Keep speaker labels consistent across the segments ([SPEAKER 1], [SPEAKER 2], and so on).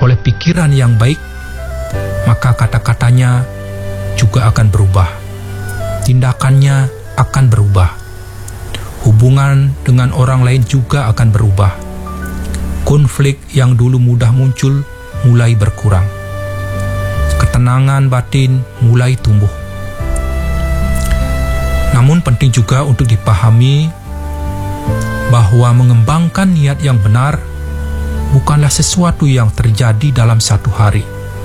[SPEAKER 1] oleh pikiran yang baik, maka kata-katanya juga akan berubah. Tindakannya akan berubah. Hubungan dengan orang lain juga akan berubah. Konflik yang dulu mudah muncul mulai berkurang. Ketenangan batin mulai tumbuh. Namun penting juga untuk dipahami bahwa mengembangkan niat yang benar bukanlah sesuatu yang terjadi dalam satu hari.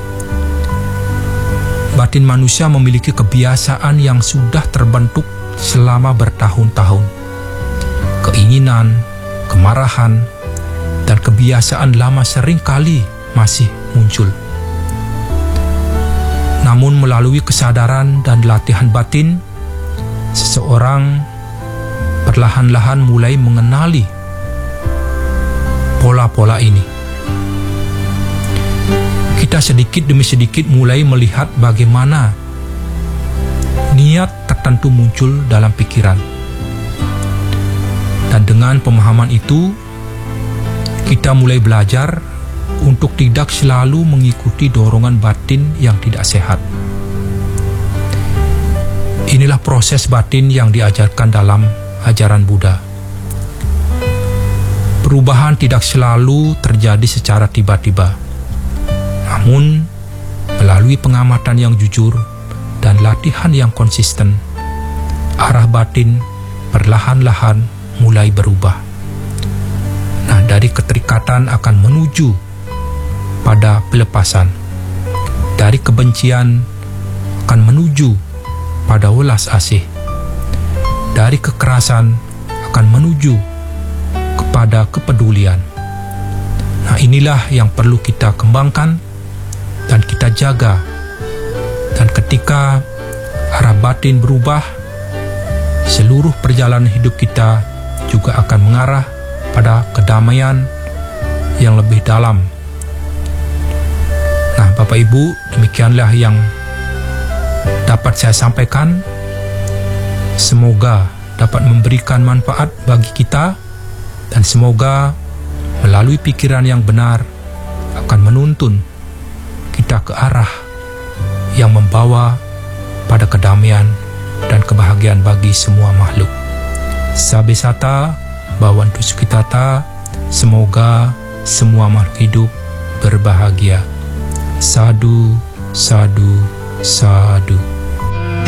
[SPEAKER 1] Batin manusia memiliki kebiasaan yang sudah terbentuk selama bertahun-tahun. Keinginan, kemarahan, dan kebiasaan lama seringkali masih muncul. Namun melalui kesadaran dan latihan batin, seseorang perlahan-lahan mulai mengenali pola-pola ini. Kita sedikit demi sedikit mulai melihat bagaimana niat tertentu muncul dalam pikiran. Dan dengan pemahaman itu, kita mulai belajar untuk tidak selalu mengikuti dorongan batin yang tidak sehat. Inilah proses batin yang diajarkan dalam ajaran Buddha. Perubahan tidak selalu terjadi secara tiba-tiba, namun melalui pengamatan yang jujur dan latihan yang konsisten, arah batin perlahan-lahan mulai berubah. Nah, dari keterikatan akan menuju pada pelepasan. Dari kebencian akan menuju pada welas asih. Dari kekerasan akan menuju kepada kepedulian. Nah, inilah yang perlu kita kembangkan dan kita jaga. Dan ketika arah batin berubah, seluruh perjalanan hidup kita juga akan mengarah pada kedamaian yang lebih dalam. Nah, Bapak Ibu, demikianlah yang dapat saya sampaikan. Semoga dapat memberikan manfaat bagi kita, dan semoga melalui pikiran yang benar akan menuntun kita ke arah yang membawa pada kedamaian dan kebahagiaan bagi semua makhluk. Sabe sata, Bhavantu Sukhitata, semoga semua makhluk hidup berbahagia. Sadu, sadu, sadu.